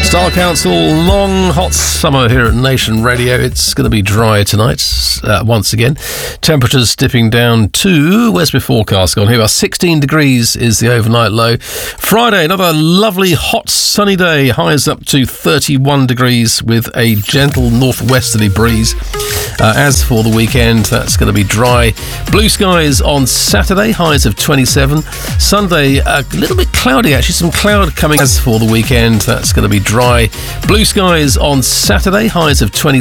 Style Council, long hot summer here at Nation Radio. It's going to be dry tonight once again. Temperatures dipping down to, where's my forecast gone? Here we are, 16 degrees is the overnight low. Friday, another lovely hot sunny day. Highs up to 31 degrees with a gentle northwesterly breeze. As for the weekend, that's going to be dry. Blue skies on Saturday, highs of 27. Sunday, a little bit cloudy actually, some cloud coming. As for the weekend, that's going to be dry. Blue skies on Saturday, highs of 27.